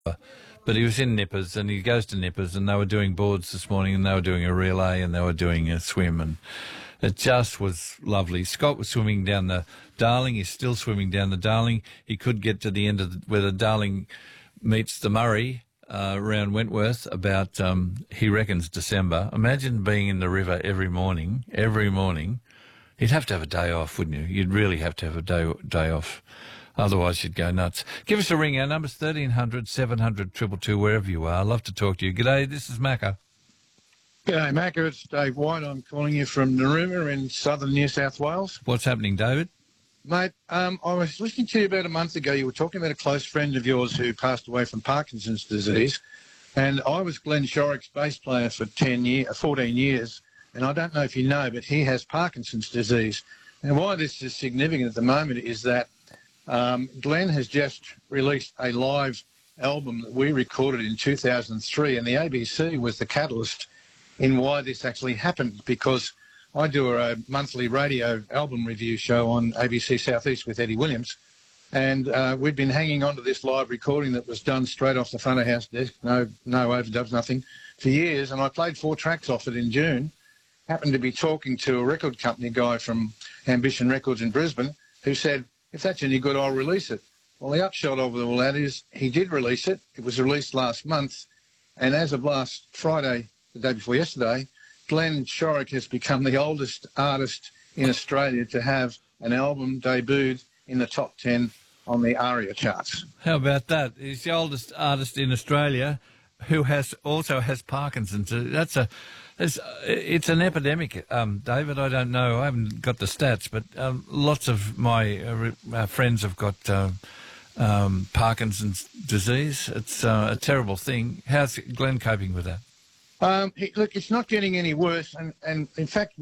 But he was in Nippers, and he goes to Nippers, and they were doing boards this morning, and they were doing a relay, and they were doing a swim, and it just was lovely. Scott was swimming down the Darling. He's still swimming down the Darling. He could get to the end of where the Darling meets the Murray around Wentworth about, he reckons, December. Imagine being in the river every morning. You'd have to have a day off, wouldn't you? You'd really have to have a day off. Otherwise, you'd go nuts. Give us a ring. Our number's 1300 700 222, wherever you are. I'd love to talk to you. G'day, this is Macca. G'day, Macca. It's Dave White. I'm calling you from Narooma in southern New South Wales. What's happening, David? Mate, I was listening to you about a month ago. You were talking about a close friend of yours who passed away from Parkinson's disease. And I was Glenn Shorrock's bass player for 14 years. And I don't know if you know, but he has Parkinson's disease. And why this is significant at the moment is that Glenn has just released a live album that we recorded in 2003, and the ABC was the catalyst in why this actually happened, because I do a monthly radio album review show on ABC Southeast with Eddie Williams, and we'd been hanging on to this live recording that was done straight off the front of house desk, no overdubs, nothing, for years, and I played 4 tracks off it in June. Happened to be talking to a record company guy from Ambition Records in Brisbane who said, if that's any good, I'll release it. Well, the upshot of all that is he did release it. It was released last month. And as of last Friday, the day before yesterday, Glenn Shorrock has become the oldest artist in Australia to have an album debuted in the top 10 on the ARIA charts. How about that? He's the oldest artist in Australia who also has Parkinson's. It's an epidemic, David. I don't know. I haven't got the stats, but lots of my friends have got Parkinson's disease. It's a terrible thing. How's Glenn coping with that? Look, it's not getting any worse. And in fact,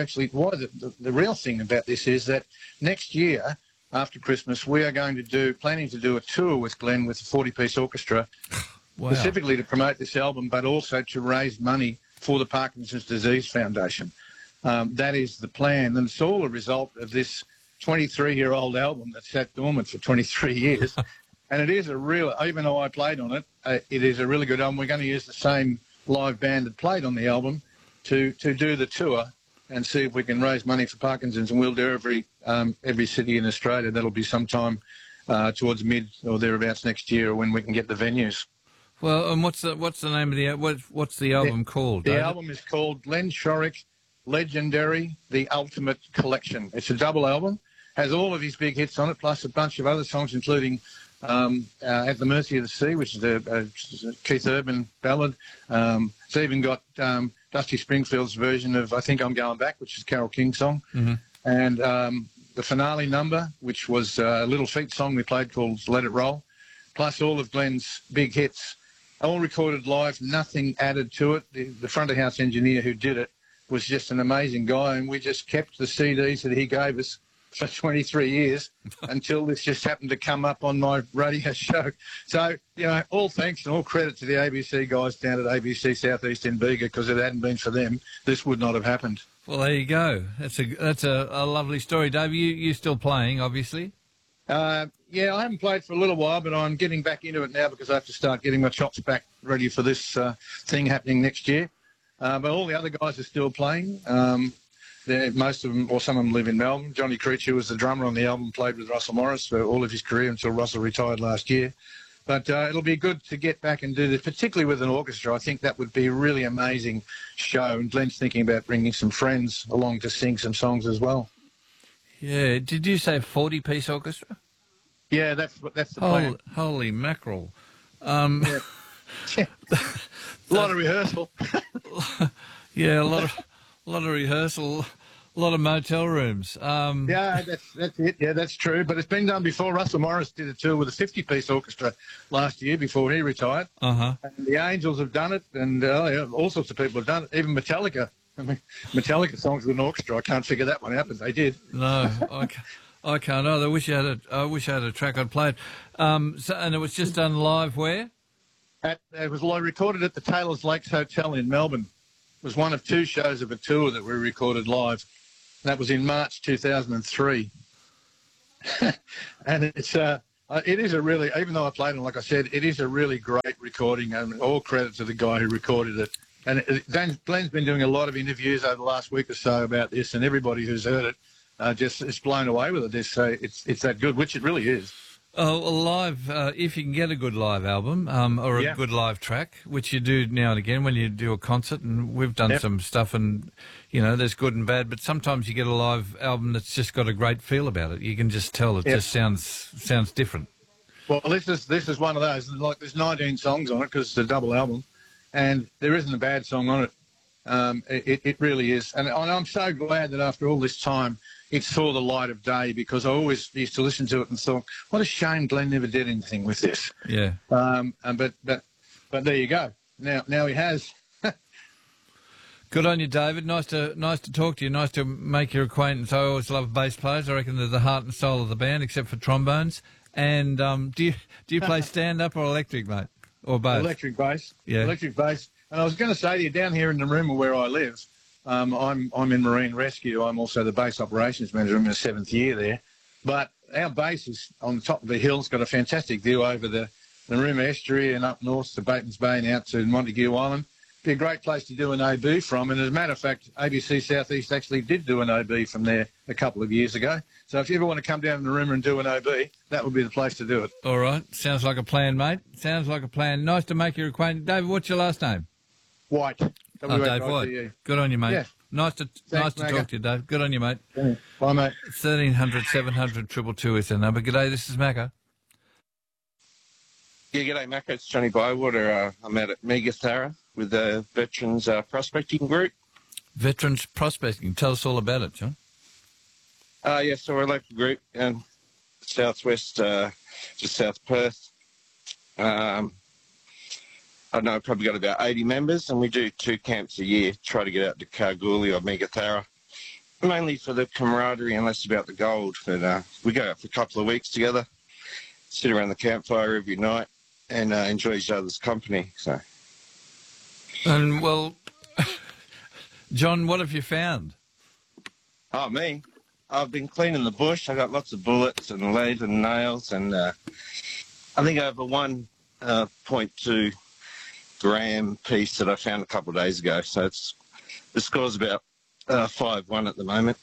the real thing about this is that next year, after Christmas, we are planning to do a tour with Glenn with a 40-piece orchestra, wow, specifically to promote this album, but also to raise money for the Parkinson's Disease Foundation. That is the plan, and it's all a result of this 23-year-old album that sat dormant for 23 years. And it is even though I played on it, it is a really good album. We're going to use the same live band that played on the album to do the tour and see if we can raise money for Parkinson's, and we'll do every city in Australia. That'll be sometime towards mid or thereabouts next year, when we can get the venues. Well, and what's the name of what's the album called? The album is called Glenn Shorrock Legendary: The Ultimate Collection. It's a double album, has all of his big hits on it, plus a bunch of other songs, including At the Mercy of the Sea, which is a Keith Urban ballad. It's even got Dusty Springfield's version of I Think I'm Going Back, which is a Carole King song. Mm-hmm. And the finale number, which was a Little Feat song we played called Let It Roll, plus all of Glenn's big hits, all recorded live, nothing added to it. The front-of-house engineer who did it was just an amazing guy, and we just kept the CDs that he gave us for 23 years until this just happened to come up on my radio show. So, all thanks and all credit to the ABC guys down at ABC Southeast in Bega, because if it hadn't been for them, this would not have happened. Well, there you go. That's a lovely story, Dave. You still playing, obviously? Yeah, I haven't played for a little while, but I'm getting back into it now because I have to start getting my chops back ready for this thing happening next year. But all the other guys are still playing. Most of them, or some of them, live in Melbourne. Johnny Creech, who was the drummer on the album, played with Russell Morris for all of his career until Russell retired last year. But it'll be good to get back and do this, particularly with an orchestra. I think that would be a really amazing show. And Glenn's thinking about bringing some friends along to sing some songs as well. Yeah. Did you say 40-piece orchestra? Yeah, that's the plan. Holy mackerel. Yeah. A lot of rehearsal. Yeah, a lot of rehearsal, a lot of motel rooms. Yeah, that's it. Yeah, that's true. But it's been done before. Russell Morris did a tour with a 50-piece orchestra last year before he retired. Uh-huh. And the Angels have done it, and all sorts of people have done it. Even Metallica. I mean, Metallica songs with an orchestra. I can't figure that one out, but they did. No, I can't either. I wish I had a track I'd played. And it was just done live where? It was recorded at the Taylor's Lakes Hotel in Melbourne. It was one of 2 shows of a tour that we recorded live. That was in March 2003. And it's It is a really, even though I played it, like I said, it is a really great recording, and all credit to the guy who recorded it. And Glenn's been doing a lot of interviews over the last week or so about this, and everybody who's heard it just is blown away with it. They say it's that good, which it really is. Oh, a live, if you can get a good live album or a good live track, which you do now and again when you do a concert, and we've done some stuff, and, you know, there's good and bad, but sometimes you get a live album that's just got a great feel about it. You can just tell it just sounds different. Well, this is one of those. Like, there's 19 songs on it because it's a double album, and there isn't a bad song on it. It really is. And I'm so glad that after all this time, it saw the light of day, because I always used to listen to it and thought, what a shame Glenn never did anything with this. Yeah. But there you go. Now he has. Good on you, David. Nice to talk to you. Nice to make your acquaintance. I always love bass players. I reckon they're the heart and soul of the band, except for trombones. And do you play stand up or electric, mate, or both? Electric bass. Yeah. Electric bass. And I was going to say to you, down here in the room where I live, I'm in Marine Rescue. I'm also the base operations manager. I'm in the 7th year there. But our base is on the top of the hill. It's got a fantastic view over the Narooma Estuary and up north to Batemans Bay and out to Montague Island. Be a great place to do an OB from. And as a matter of fact, ABC Southeast actually did do an OB from there a couple of years ago. So if you ever want to come down to Narooma and do an OB, that would be the place to do it. All right. Sounds like a plan, mate. Sounds like a plan. Nice to make your acquaintance. David, what's your last name? White. Dave White. Good on you, mate. Yeah. Nice to talk to you, Dave. Good on you, mate. Yeah. Bye, mate. 1300 700 222 is the number. G'day, this is Macca. Yeah, g'day, Macca. It's Johnny Bywater. I'm out at Megathara with the Veterans Prospecting Group. Veterans Prospecting. Tell us all about it, John. Yeah, so we're a local group in southwest, just south Perth. I know I've probably got about 80 members, and we do 2 camps a year, try to get out to Kalgoorlie or Megathara, mainly for the camaraderie and less about the gold. But we go out for a couple of weeks together, sit around the campfire every night, and enjoy each other's company. So. And, well, John, what have you found? Oh, me? I've been cleaning the bush. I got lots of bullets and lead and nails, and I think over 1.2 gram piece that I found a couple of days ago. So the score's about 5-1 at the moment.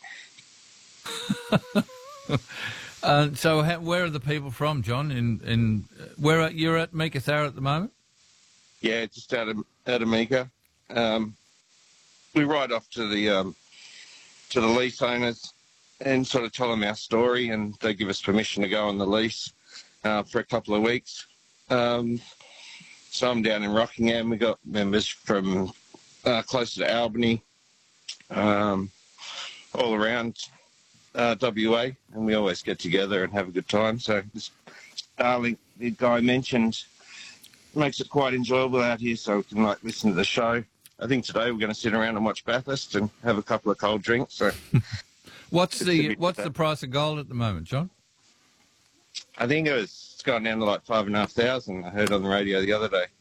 So where are the people from, John? Where you're at Megathara at the moment? Yeah, just out of Mega. We ride off to the lease owners and sort of tell them our story, and they give us permission to go on the lease for a couple of weeks. So I'm down in Rockingham. We got members from closer to Albany, all around WA, and we always get together and have a good time. So this Starlink, the guy mentioned, makes it quite enjoyable out here, so we can listen to the show. I think today we're going to sit around and watch Bathurst and have a couple of cold drinks. So, what's the price of gold at the moment, John? I think it's gone down to like $5,500. I heard on the radio the other day.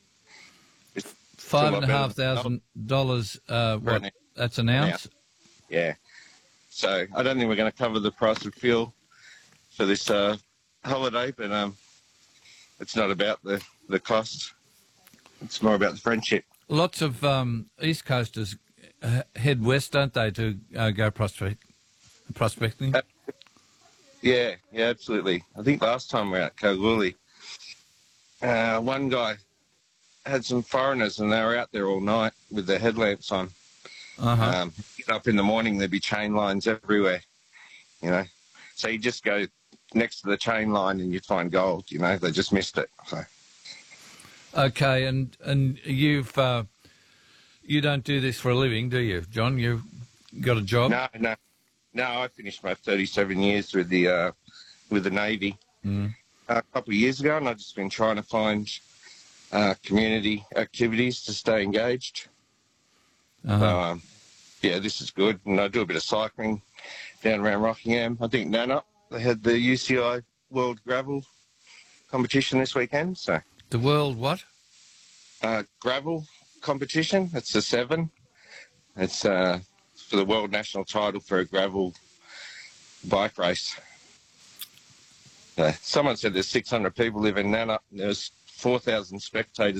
$5,500. What? That's an ounce. Yeah. So I don't think we're going to cover the price of fuel for this holiday, but it's not about the cost. It's more about the friendship. Lots of East Coasters head west, don't they, to go prospecting? Yeah, absolutely. I think last time we were at Kalgoorlie, one guy had some foreigners and they were out there all night with their headlamps on. Get up in the morning, there'd be chain lines everywhere, you know. So you just go next to the chain line and you'd find gold, you know. They just missed it. So. Okay, and you've you don't do this for a living, do you, John? You've got a job? No, I finished my 37 years with the Navy a couple of years ago, and I've just been trying to find community activities to stay engaged. So, yeah, this is good. And I do a bit of cycling down around Rockingham. I think Nannup, they had the UCI World Gravel competition this weekend. So the World what? Gravel competition. It's a 7. It's for the world national title for a gravel bike race. Someone said there's 600 people live in Nana. There's 4,000 spectators